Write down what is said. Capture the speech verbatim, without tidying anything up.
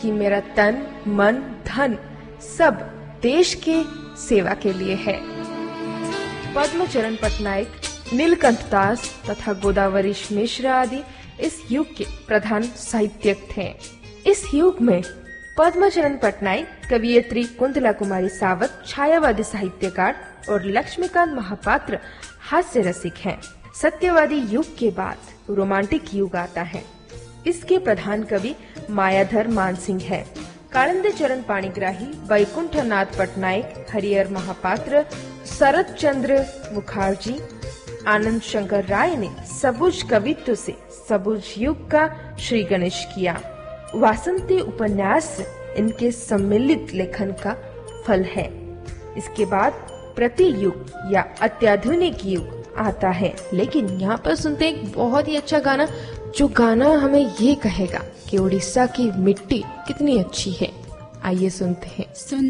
कि मेरा तन, मन, धन सब देश के सेवा के लिए है। पद्मचरण पटनायक, नीलकंठ दास तथा गोदावरी मिश्र आदि इस युग के प्रधान साहित्यक थे। इस युग में पद्मचरण पटनायक, कवियत्री कुंतला कुमारी सावत छायावादी साहित्यकार और लक्ष्मीकांत महापात्र हास्य रसिक हैं। सत्यवादी युग के बाद रोमांटिक युग आता है। इसके प्रधान कवि मायाधर मानसिंह है। कालिंदी चरण पाणिग्राही, वैकुंठ नाथ पटनायक, हरिहर महापात्र, शरद चंद्र मुखर्जी, आनंद शंकर राय ने सबुज कवित्व से सबुज युग का श्री गणेश किया। वासंती उपन्यास इनके सम्मिलित लेखन का फल है। इसके बाद प्रति युग या अत्याधुनिक युग आता है। लेकिन यहाँ पर सुनते हैं एक बहुत ही अच्छा गाना, जो गाना हमें ये कहेगा कि उड़ीसा की मिट्टी कितनी अच्छी है। आइए सुनते हैं। सुन